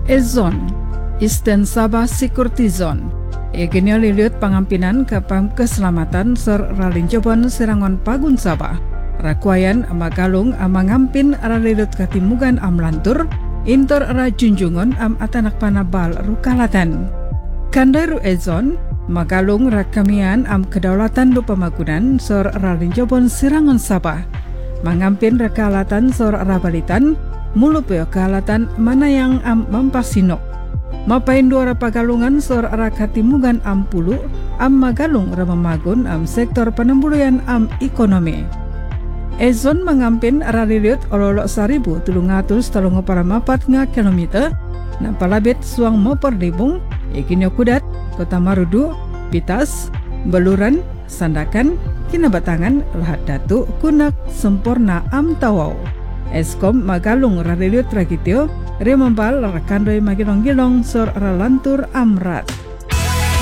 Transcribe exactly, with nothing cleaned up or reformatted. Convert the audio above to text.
Ezon Eastern Sabah Security Zone Egenio liliut pangampinan kapam keselamatan ser ralinjobon serangon pagun Sabah Rakuayan amagalung amangampin ralilut katimugan am lantur intor rajunjungon am atanak panabal rukalatan Kandairu Ezon magalung rakamian am kedaulatan lupa magunan ser ralinjobon serangon Sabah mangampin rekalatan sor rabalitan mulupeo kalatan mana yang am mampasinok mapain dua pagalungan sor rakatimugan am pulu am magalung ramamagun am sektor penembuluyan am ekonomi Ezon mengampin raliliut ololok saribu tulung atus talungo para mapat nga kilometer na palabit suang moperdibung ikinyo kudat kota Marudu Pitas Beluran Sandakan Kinabatangan lahat datu kunak sempurna am tawau Eskom magalung raliliut rakityo remambal rakandoy magilong-gilong sor ralantur amrat